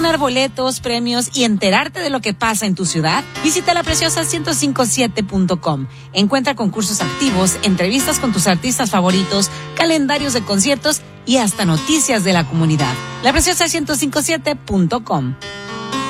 ganar boletos, premios y enterarte de lo que pasa en tu ciudad, visita lapreciosa1057.com. Encuentra concursos activos, entrevistas con tus artistas favoritos, calendarios de conciertos y hasta noticias de la comunidad. lapreciosa1057.com.